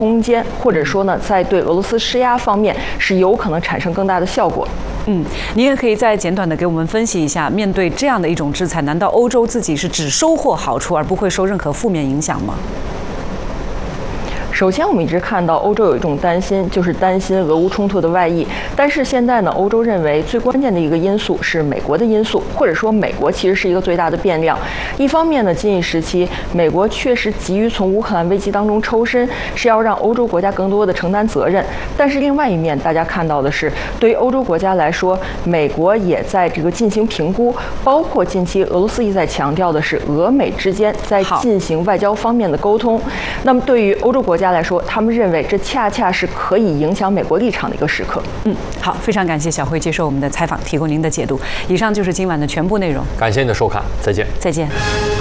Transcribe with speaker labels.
Speaker 1: 空间，或者说呢，在对俄罗斯施压方面是有可能产生更大的效果。
Speaker 2: 您也可以再简短的给我们分析一下，面对这样的一种制裁，难道欧洲自己是只收获好处而不会受任何负面影响吗？
Speaker 1: 首先，我们一直看到欧洲有一种担心，就是担心俄乌冲突的外溢。但是现在呢，欧洲认为最关键的一个因素是美国的因素，或者说美国其实是一个最大的变量。一方面呢，近一时期美国确实急于从乌克兰危机当中抽身，是要让欧洲国家更多的承担责任。但是另外一面，大家看到的是，对于欧洲国家来说，美国也在这个进行评估，包括近期俄罗斯一再强调的是俄美之间在进行外交方面的沟通。那么对于欧洲国家来说，他们认为这恰恰是可以影响美国立场的一个时刻。
Speaker 2: 好，非常感谢小慧接受我们的采访，提供您的解读。以上就是今晚的全部内容，
Speaker 3: 感谢您的收看，再见。
Speaker 2: 再见。